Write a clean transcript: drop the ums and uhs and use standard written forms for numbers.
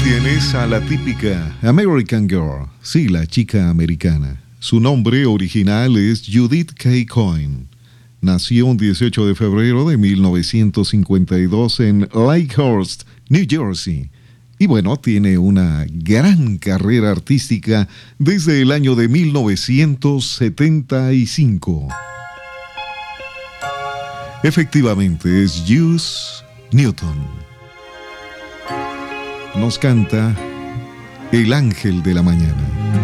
Tienes a la típica American Girl, sí, la chica americana. Su nombre original es Judith K. Coyne. Nació un 18 de febrero de 1952 en Lakehurst, New Jersey. Y bueno, tiene una gran carrera artística desde el año de 1975. Efectivamente, es Juice Newton. Nos canta El Ángel de la Mañana.